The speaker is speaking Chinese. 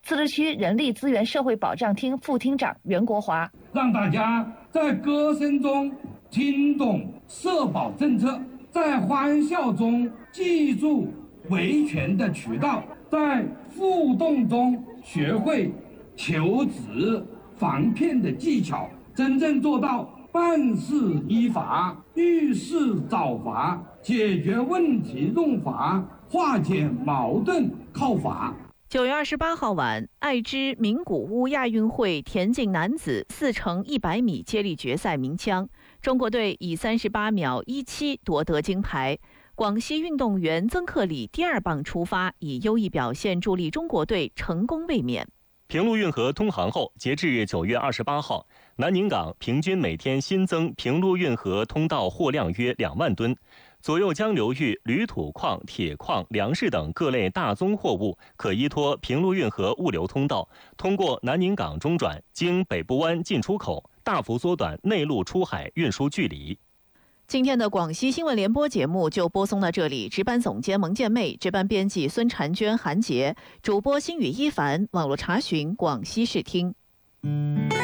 自治区人力资源社会保障厅副厅长袁国华， 让大家在歌声中听懂社保政策，在欢笑中记住维权的渠道，在互动中学会求职防骗的技巧，真正做到办事依法，遇事找法，解决问题用法，化解矛盾靠法。 9月28号晚，爱知名古屋亚运会田径男子4乘100米接力决赛鸣枪，中国队以38秒17夺得金牌。广西运动员曾克礼第2棒出发，以优异表现助力中国队成功卫冕。 平陆运河通航后，截至9月28号，南宁港平均每天新增平陆运河通道货量约2万吨。左右江流域铝土矿、铁矿、粮食等各类大宗货物可依托平陆运河物流通道，通过南宁港中转，经北部湾进出口，大幅缩短内陆出海运输距离。 今天的广西新闻联播节目就播送到这里，值班总监蒙建妹，值班编辑孙婵娟、韩杰，主播新宇一凡，网络查询广西视听。